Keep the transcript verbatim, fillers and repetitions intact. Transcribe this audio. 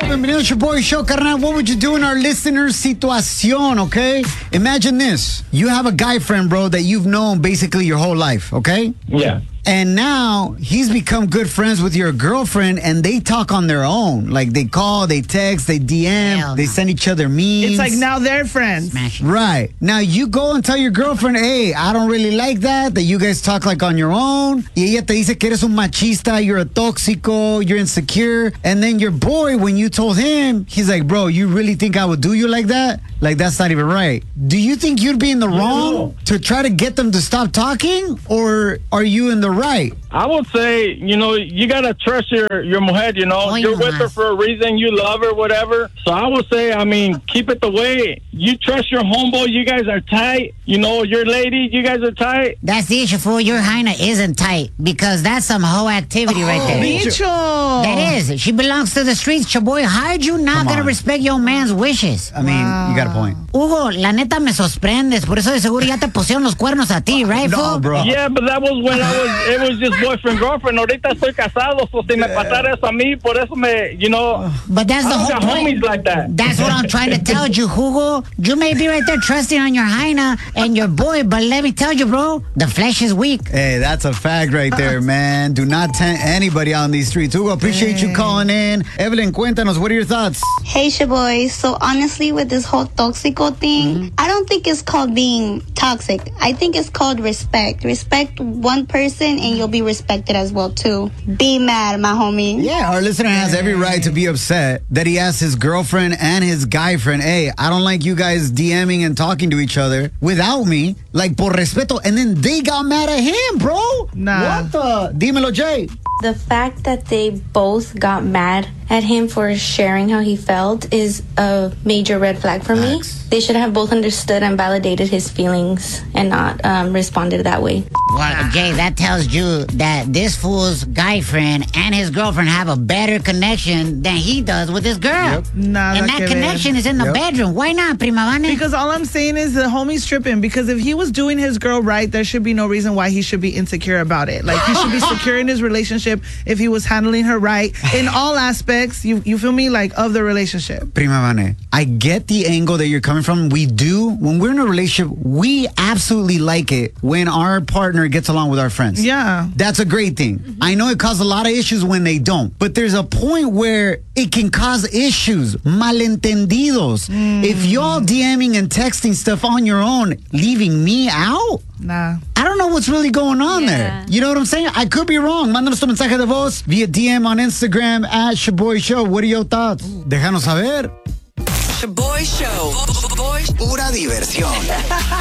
Bienvenido to your boy show, carnal. What would you do in our listener situación, okay? Imagine this. You have a guy friend, bro, that you've known basically your whole life, okay? Yeah. And now he's become good friends with your girlfriend, and they talk on their own. Like, they call, they text, they D M, Hell they no. send each other memes. It's like now they're friends. Smash it. Right. Now you go and tell your girlfriend, hey, I don't really like that, that you guys talk like on your own. Y ella te dice que eres un machista, you're a tóxico, you're insecure. And then your boy, when you told him, he's like, bro, you really think I would do you like that? Like, that's not even right. Do you think you'd be in the wrong No. to try to get them to stop talking? Or are you in the right? I would say, you know, you got to trust your, your mujer, you know. Oh, You're you with her must. for a reason. You love her, whatever. So I would say, I mean, keep it the way. You trust your homeboy. You guys are tight. You know, your lady, you guys are tight. That's the issue, fool. Your hyena isn't tight because that's some hoe activity right there. Bicho. That is. She belongs to the streets, chaboy. How are you not Come going to on. respect your man's wishes? I mean, you got a point. Hugo, la neta me sorprendes. Por eso de seguro ya te pusieron los cuernos a ti, right, No, fool? bro. Yeah, but that was when I was, it was just boyfriend, girlfriend. Ahorita estoy casado, so si me pasara eso a mí, por eso me, you know, But that's I the don't whole got point. homies like that. That's what I'm trying to tell you, Hugo. You may be right there trusting on your hyena and your boy, but let me tell you, bro, the flesh is weak. Hey, that's a fact right there, man. Do not tempt anybody on these streets. Hugo, appreciate you calling in. Evelyn, cuéntanos, what are your thoughts? Hey, Shaboy. So honestly, with this whole toxico thing, I don't think it's called being toxic. I think it's called respect. Respect one person and you'll be respected as well, too. Be mad, my homie. Yeah, our listener has every right to be upset that he asked his girlfriend and his guy friend, hey, I don't like you guys DMing and talking to each other without me, like por respeto, and then they got mad at him, bro. Nah. What the? Dímelo, Jay. The fact that they both got mad at him for sharing how he felt is a major red flag for me. Facts. They should have both understood and validated his feelings and not um, responded that way. Well, Jay, that tells you that this fool's guy friend and his girlfriend have a better connection than he does with his girl. Nada And that que ver. connection is in the Yep. bedroom. Why not, prima vane? Because all I'm saying is the homie's tripping. Because if he was doing his girl right, there should be no reason why he should be insecure about it. Like, he should be secure in his relationship if he was handling her right in all aspects, you you feel me, like, of the relationship. Prima Vane, I get the angle that you're coming from. We do. When we're in a relationship, we absolutely like it when our partner gets along with our friends. Yeah. That's a great thing. I know it causes a lot of issues when they don't, but there's a point where it can cause issues, malentendidos. If y'all DMing and texting stuff on your own, leaving me out, Nah. I don't know what's really going on Yeah. there. You know what I'm saying? I could be wrong. Mándanos tu mensaje de voz via D M on Instagram at Shaboy Show. What are your thoughts? Déjanos saber. Shaboy Show. Boy, Pura diversión.